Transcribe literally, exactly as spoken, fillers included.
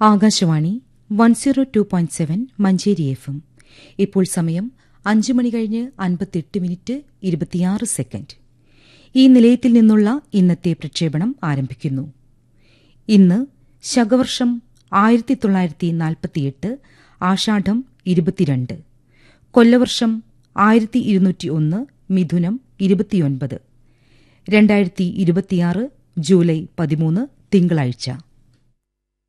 Akashvani one zero two point seven Manjeri F M. ഇപ്പോൾ സമയം അഞ്ച് മണി കഴിഞ്ഞ് അൻപത്തിയെട്ട് മിനിറ്റ് ഇരുപത്തിയാറ് സെക്കൻഡ്. ഈ നിലയത്തിൽ നിന്നുള്ള ഇന്നത്തെ പ്രക്ഷേപണം ആരംഭിക്കുന്നു. ഇന്ന് ശകവർഷം ആയിരത്തി തൊള്ളായിരത്തി നാൽപ്പത്തിയെട്ട് ആഷാഢം ഇരുപത്തിരണ്ട്, കൊല്ലവർഷം ആയിരത്തി ഇരുന്നൂറ്റി ഒന്ന് മിഥുനം ഇരുപത്തിയൊൻപത്, രണ്ടായിരത്തി ഇരുപത്തിയാറ് ജൂലൈ പതിമൂന്ന് തിങ്കളാഴ്ച.